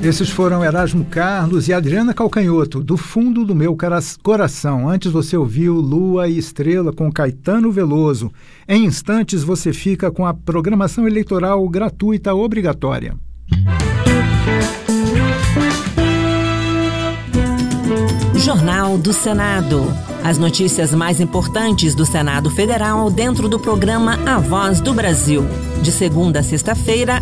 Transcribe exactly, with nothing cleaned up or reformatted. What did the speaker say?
Esses foram Erasmo Carlos e Adriana Calcanhoto, do fundo do meu coração. Antes você ouviu Lua e Estrela com Caetano Veloso. Em instantes você fica com a programação eleitoral gratuita obrigatória. Jornal do Senado. As notícias mais importantes do Senado Federal dentro do programa A Voz do Brasil. De segunda a sexta-feira,